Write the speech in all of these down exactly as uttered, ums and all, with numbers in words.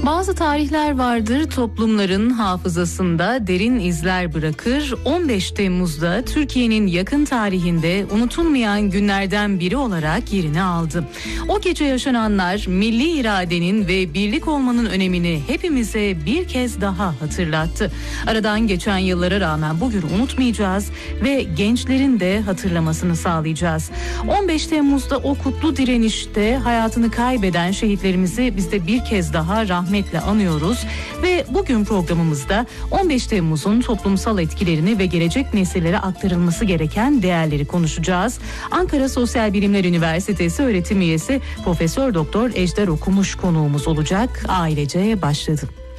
Bazı tarihler vardır, toplumların hafızasında derin izler bırakır. on beş Temmuz'da Türkiye'nin yakın tarihinde unutulmayan günlerden biri olarak yerini aldı. O gece yaşananlar milli iradenin ve birlik olmanın önemini hepimize bir kez daha hatırlattı. Aradan geçen yıllara rağmen bugün unutmayacağız ve gençlerin de hatırlamasını sağlayacağız. on beş Temmuz'da o kutlu direnişte hayatını kaybeden şehitlerimizi biz de bir kez daha rahmetle anıyoruz ve bugün programımızda on beş Temmuz'un toplumsal etkilerini ve gelecek nesillere aktarılması gereken değerleri konuşacağız. Ankara Sosyal Bilimler Üniversitesi öğretim üyesi Profesör Doktor Ejder Okumuş konuğumuz olacak. Ailece başladı.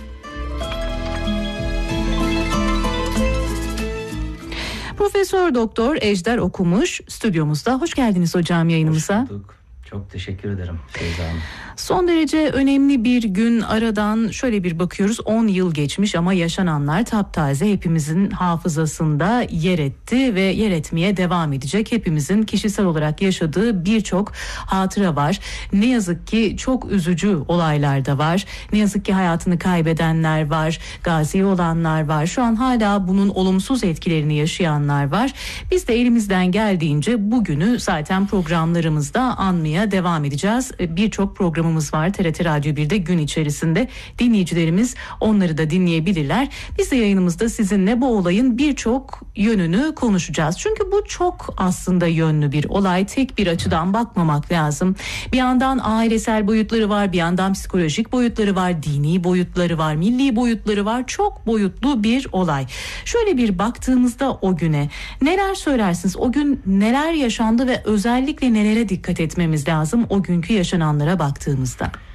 Profesör Doktor Ejder Okumuş stüdyomuzda. Hoş geldiniz hocam yayınımıza. Hoş bulduk. Çok teşekkür ederim Feyza Hanım. Son derece önemli bir gün, aradan şöyle bir bakıyoruz, on yıl geçmiş ama yaşananlar taptaze, hepimizin hafızasında yer etti ve yer etmeye devam edecek. Hepimizin kişisel olarak yaşadığı birçok hatıra var. Ne yazık ki çok üzücü olaylar da var. Ne yazık ki hayatını kaybedenler var, gazi olanlar var. Şu an hala bunun olumsuz etkilerini yaşayanlar var. Biz de elimizden geldiğince bugünü zaten programlarımızda anmaya devam edeceğiz. Birçok programımız var T R T Radyo bir'de gün içerisinde. Dinleyicilerimiz onları da dinleyebilirler. Biz de yayınımızda sizinle bu olayın birçok yönünü konuşacağız. Çünkü bu çok aslında yönlü bir olay. Tek bir açıdan bakmamak lazım. Bir yandan ailesel boyutları var, bir yandan psikolojik boyutları var, dini boyutları var, milli boyutları var. Çok boyutlu bir olay. Şöyle bir baktığımızda o güne neler söylersiniz? O gün neler yaşandı ve özellikle nelere dikkat etmemiz lazım o günkü yaşananlara baktığımızda?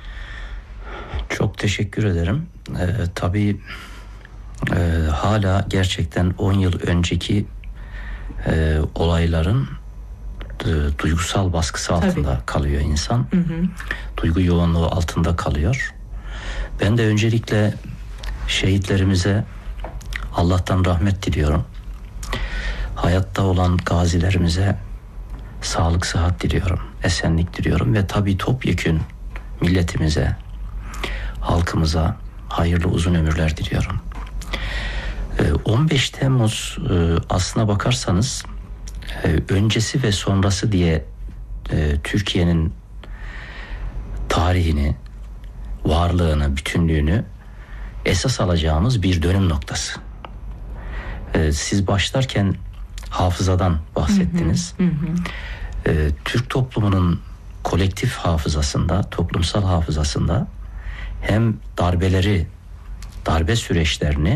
Çok teşekkür ederim. Ee, tabii e, hala gerçekten on yıl önceki e, olayların e, duygusal baskısı altında tabii kalıyor insan. Hı hı. Duygu yoğunluğu altında kalıyor. Ben de öncelikle şehitlerimize Allah'tan rahmet diliyorum. Hayatta olan gazilerimize sağlık, sıhhat diliyorum, esenlik diliyorum ve tabii topyekün milletimize, halkımıza hayırlı uzun ömürler diliyorum. on beş Temmuz aslına bakarsanız öncesi ve sonrası diye Türkiye'nin tarihini, varlığını, bütünlüğünü esas alacağımız bir dönüm noktası. Siz başlarken hafızadan bahsettiniz. Hı hı, hı. Türk toplumunun kolektif hafızasında, toplumsal hafızasında hem darbeleri, darbe süreçlerini